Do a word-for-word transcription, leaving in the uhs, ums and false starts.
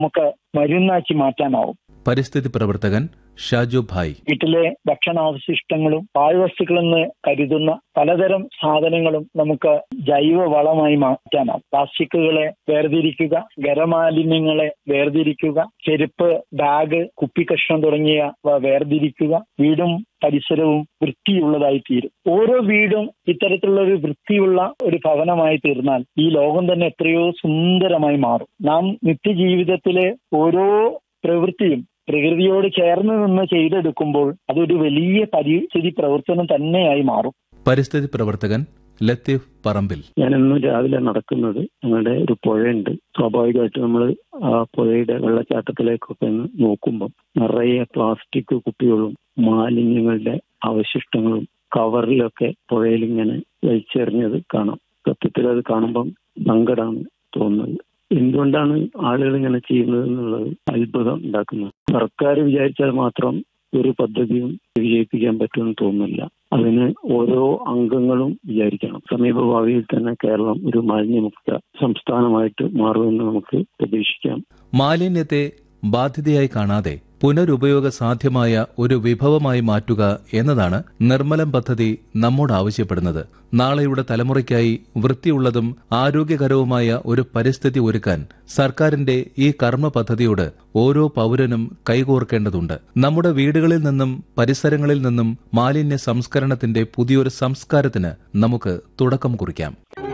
നമുക്ക് മരുന്നാക്കി മാറ്റാനാവും. പരിസ്ഥിതി പ്രവർത്തകൻ ഷാജു ഭായ്. വീട്ടിലെ ഭക്ഷണാവശിഷ്ടങ്ങളും പാഴ്വസ്തുക്കളെന്ന് കരുതുന്ന പലതരം സാധനങ്ങളും നമുക്ക് ജൈവ വളമായി മാറ്റാനാവും. പ്ലാസ്റ്റിക്കുകളെ വേർതിരിക്കുക, ഖരമാലിന്യങ്ങളെ വേർതിരിക്കുക, ചെരുപ്പ്, ബാഗ്, കുപ്പിക്കഷ്ണം തുടങ്ങിയവ വേർതിരിക്കുക. വീടും പരിസരവും വൃത്തിയുള്ളതായി തീരും. ഓരോ വീടും ഇത്തരത്തിലുള്ള ഒരു വൃത്തിയുള്ള ഒരു ഭവനമായി തീർന്നാൽ ഈ ലോകം തന്നെ എത്രയോ സുന്ദരമായി മാറും. നാം നിത്യജീവിതത്തിലെ ഓരോ പ്രവൃത്തിയും പ്രകൃതിയോട് ചേർന്ന് നിന്ന് ചെയ്തെടുക്കുമ്പോൾ അതൊരു വലിയ പരിസ്ഥിതി പ്രവർത്തനം തന്നെയായി മാറും. പരിസ്ഥിതി പ്രവർത്തകൻ ലത്തീഫ് പറമ്പിൽ. ഞാൻ ഇന്ന് രാവിലെ നടക്കുന്നത് ഞങ്ങളുടെ ഒരു പുഴയുണ്ട്. സ്വാഭാവികമായിട്ട് നമ്മൾ ആ പുഴയുടെ വെള്ളച്ചാട്ടത്തിലേക്കൊക്കെ നോക്കുമ്പോൾ നിറയെ പ്ലാസ്റ്റിക് കുപ്പികളും മാലിന്യങ്ങളുടെ അവശിഷ്ടങ്ങളും കവറിലൊക്കെ പുഴയിൽ ഇങ്ങനെ വലിച്ചെറിഞ്ഞത് കാണാം. സത്യത്തിൽ അത് കാണുമ്പം സങ്കടമാണ് തോന്നുന്നത്. എന്തുകൊണ്ടാണ് ആളുകൾ ഇങ്ങനെ ചെയ്യുന്നത് എന്നുള്ളത് അത്ഭുതം ഉണ്ടാക്കുന്നത്. സർക്കാർ വിചാരിച്ചാൽ മാത്രം ഒരു പദ്ധതിയും വിജയിപ്പിക്കാൻ പറ്റുമെന്ന് തോന്നുന്നില്ല. അതിന് ഓരോ അംഗങ്ങളും വിചാരിക്കണം. സമീപഭാവിയിൽ തന്നെ കേരളം ഒരു മാലിന്യമുക്ത സംസ്ഥാനമായിട്ട് മാറുമെന്ന് നമുക്ക് പ്രതീക്ഷിക്കാം. മാലിന്യത്തെ ബാധ്യതയായി കാണാതെ പുനരുപയോഗ സാധ്യമായ ഒരു വിഭവമായി മാറ്റുക എന്നതാണ് നിർമ്മലം പദ്ധതി നമ്മോട് ആവശ്യപ്പെടുന്നത്. നാളെയുടെ തലമുറയ്ക്കായി വൃത്തിയുള്ളതും ആരോഗ്യകരവുമായ ഒരു പരിസ്ഥിതി ഒരുക്കാൻ സർക്കാരിന്റെ ഈ കർമ്മ പദ്ധതിയോട് ഓരോ പൗരനും കൈകോർക്കേണ്ടതുണ്ട്. നമ്മുടെ വീടുകളിൽ നിന്നും പരിസരങ്ങളിൽ നിന്നും മാലിന്യ സംസ്കരണത്തിന്റെ പുതിയൊരു സംസ്കാരത്തിന് നമുക്ക് തുടക്കം കുറിക്കാം.